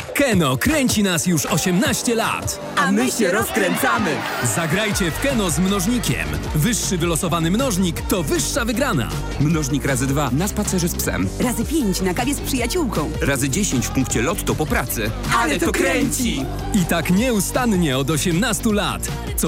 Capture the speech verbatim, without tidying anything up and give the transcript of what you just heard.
Keno kręci nas już osiemnaście lat. A my się rozkręcamy. Zagrajcie w Keno z mnożnikiem. Wyższy wylosowany mnożnik to wyższa wygrana. Mnożnik razy dwa na spacerze z psem. Razy pięć na kawie z przyjaciółką. Razy dziesięć w punkcie lotto po pracy. Ale to kręci! I tak nieustannie od osiemnastu lat. Co